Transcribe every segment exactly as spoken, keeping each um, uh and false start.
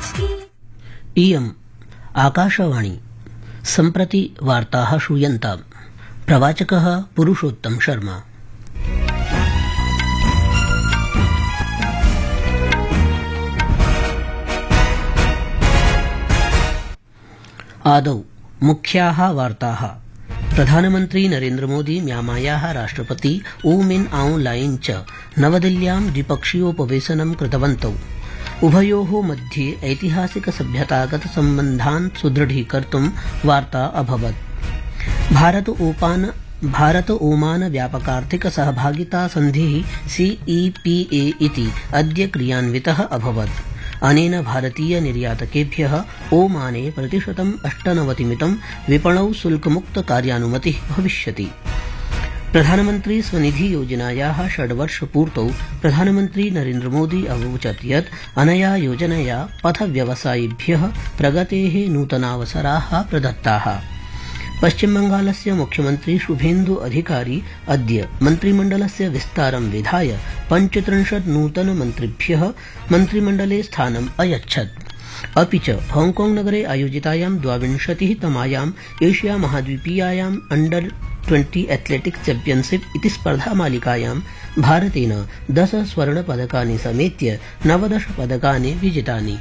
इयम् आकाशवाणी सम्प्रति वार्ताः श्रूयन्ताम्। प्रवाचकः पुरुषोत्तम शर्मा। आदौ मुख्याः वार्ताः। प्रधानमन्त्री नरेन्द्र मोदी म्यांमायाः राष्ट्रपति ऊ मिन आऊं लाइन च नवदिल्ल्यां द्विपक्षीयोपवेशनं कृतवन्तौ। उभयोः मध्ये ऐतिहासिक सभ्यतागत सम्बन्धान् सुदृढीकर्तुं वार्ता अभवत्। भारत ओपान भारत ओमान व्यापकार्थिक सहभागिता सन्धिः सीईपीए इति अद्य क्रियान्वितः अभवत्। अनेन भारतीय निर्यातकेभ्यः ओमाने प्रतिशतम् अष्टनवतिमितं विपणौ शुल्कमुक्त कार्यानुमतिः भविष्यति। प्रधानमन्त्री स्वनिधि योजनायाः षड्वर्षपूर्तौ प्रधानमन्त्री नरेन्द्र मोदी अवोचत् यत् अनया योजनया पथव्यवसायिभ्यः प्रगतेः नूतनावसराः प्रदत्ताः। पश्चिमबंगालस्य मुख्यमन्त्री शुभेन्दु अधिकारी अद्य मन्त्रिमण्डलस्य विस्तारं विधाय पञ्चत्रिंशत् नूतनमन्त्रिभ्यः मन्त्रिमण्डले स्थानम् अयच्छत्। अपि च हांगकांग नगरे आयोजितायां द्वाविंशतिः तमायाम् Asia महाद्वीपीयायाम् under twenty athletics championship इति स्पर्धामालिकायां भारतेन दश स्वर्णपदकानि समेत्य नवदश पदकानि विजितानि।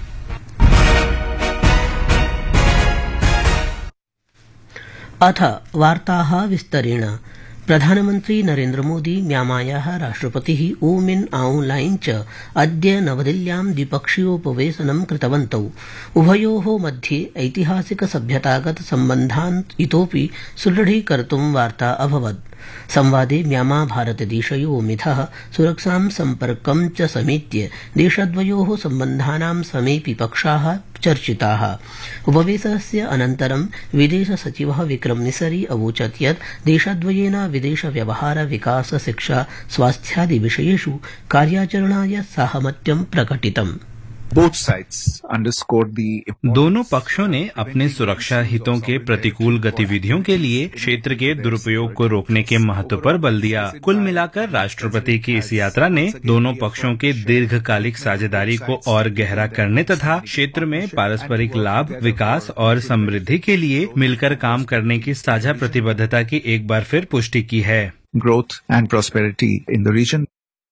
अथ वार्ताः विस्तरेण। प्रधानमन्त्री नरेन्द्र मोदी म्यांमायाः राष्ट्रपतिः ऊ मिन आऊं लाइन च अद्य नवदिल्ल्यां द्विपक्षीयोपवेशनं कृतवन्तौ। उभयोः मध्ये ऐतिहासिक सभ्यतागत सम्बन्धान् इतोपि सुदृढीकर्तुं वार्ता अभवत्। संवादे म्यांमा भारतदेशयोः मिथः सुरक्षां सम्पर्कं च समेत्य देशद्वयोः सम्बन्धानां समेऽपि पक्षाः चर्चिताः। उपवेशनस्य अनन्तरं विदेश सचिवः विक्रम मिसरी अवोचत् यत् देशद्वयेन विदेश व्यवहार विकास शिक्षा स्वास्थ्यादि विषयेषु कार्याचरणाय साहमत्यं प्रकटितम्। Both sides underscored the दोनों पक्षों ने अपने सुरक्षा हितों के प्रतिकूल गतिविधियों के लिए क्षेत्र के दुरुपयोग को रोकने के महत्व पर बल दिया। कुल मिलाकर राष्ट्रपति की इस यात्रा ने दोनों पक्षों के दीर्घकालिक साझेदारी को और गहरा करने तथा क्षेत्र में पारस्परिक लाभ, विकास और समृद्धि के लिए मिलकर काम करने की साझा प्रतिबद्धता की एक बार फिर पुष्टि की है। growth and prosperity in the region.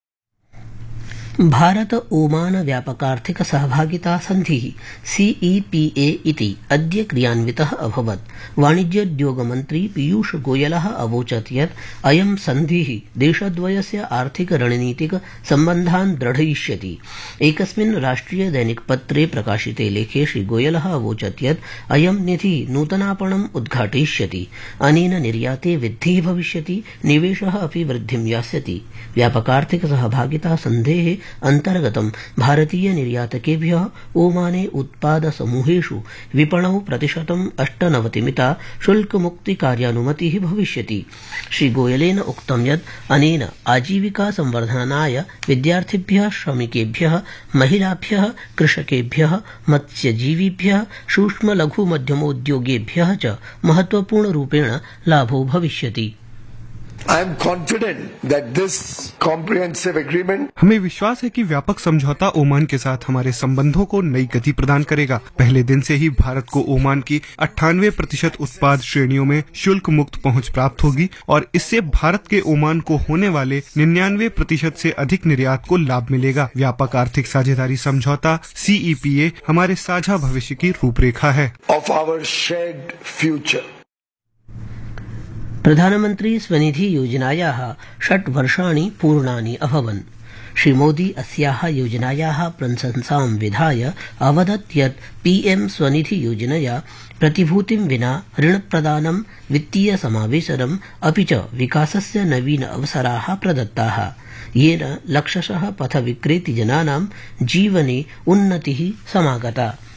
Bharata Oman व्यापकार्थिक सहभागिता सन्धिः सीईपीए इति अद्य क्रियान्वितः अभवत्। वाणिज्योद्योगमन्त्री पीयूष गोयलः अवोचत् यत् अयं सन्धिः देशद्वयस्य आर्थिक रणनीतिक सम्बन्धान् दृढयिष्यति। एकस्मिन् राष्ट्रिय दैनिकपत्रे प्रकाशिते लेखे श्रीगोयलः अवोचत् यत् अयं निधिः नूतनापणम् उद्घाटयिष्यति। अनेन निर्याते वृद्धिः भविष्यति, निवेशः अपि वृद्धिं यास्यति। व्यापकार्थिक सहभागिता सन्धेः अंतर्गतं भारतीय निर्यातकेभ्यः ओमाने उत्पाद समूहेषु विपणौ प्रतिशतम् अष्टनवतिमिता शुल्कमुक्ति कार्यानुमतिः भविष्यति। श्रीगोयलेन उक्तं यत् अनेन आजीविका संवर्धनाय विद्यार्थिभ्यः, श्रमिकेभ्यः, महिलाभ्यः, कृषकेभ्यः, मत्स्यजीविभ्यः, सूक्ष्म लघु मध्यमोद्योगेभ्यः च महत्वपूर्णरूपेण लाभो भविष्यति। I am confident that this comprehensive agreement हमें विश्वास है कि व्यापक समझौता ओमान के साथ हमारे संबंधों को नई गति प्रदान करेगा। पहले दिन से ही भारत को ओमान की अट्ठानवे प्रतिशत उत्पाद श्रेणियों में शुल्क मुक्त पहुंच प्राप्त होगी और इससे भारत के ओमान को होने वाले निन्यानवे प्रतिशत से अधिक निर्यात को लाभ मिलेगा। व्यापक आर्थिक साझेदारी समझौता सीईपीए हमारे साझा भविष्य की रूपरेखा है। of our shared future. प्रधानमन्त्री स्वनिधि योजनायाः षट् वर्षाणि पूर्णानि अभवन्। श्रीमोदी अस्याः योजनायाः प्रशंसां विधाय अवदत् यत् पीएम स्वनिधि योजनया प्रतिभूतिं विना ऋणप्रदानं, वित्तीय समावेशनम् अपि च विकासस्य नवीन अवसराः प्रदत्ताः, येन लक्षशः पथविक्रेतिजनानां जीवने उन्नतिः समागता।